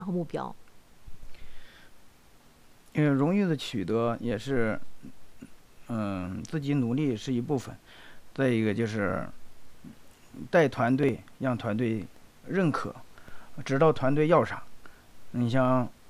和目标。 因为荣誉的取得也是，自己努力是一部分，再一个就是带团队，让团队认可，知道团队要啥。你像